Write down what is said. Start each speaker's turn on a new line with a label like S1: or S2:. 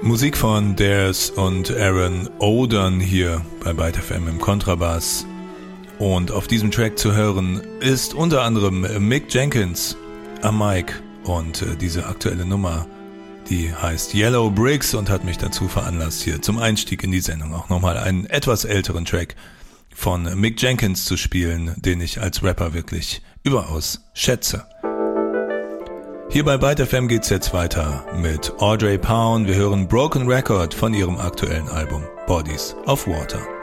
S1: Musik von Dares und Aaron Odern hier bei Byte FM im Kontrabass. Und auf diesem Track zu hören ist unter anderem Mick Jenkins am Mic. Und diese aktuelle Nummer, die heißt Yellow Bricks und hat mich dazu veranlasst, hier zum Einstieg in die Sendung auch nochmal einen etwas älteren Track von Mick Jenkins zu spielen, den ich als Rapper wirklich überaus schätze. Hier bei Byte FM geht's jetzt weiter mit Audrey Pound. Wir hören Broken Record von ihrem aktuellen Album Bodies of Water.